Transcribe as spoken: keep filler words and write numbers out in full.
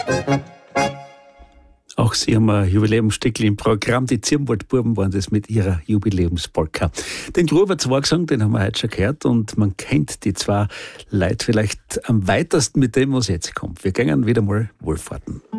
Auch sie haben ein Jubiläumsstückchen im Programm. Die Zirnwaldbuben waren das mit ihrer Jubiläumspolka. Den Gruber Zwangsang, den haben wir heute schon gehört und man kennt die zwei Leute vielleicht am weitesten mit dem, was jetzt kommt. Wir gehen wieder mal wohlfahrten.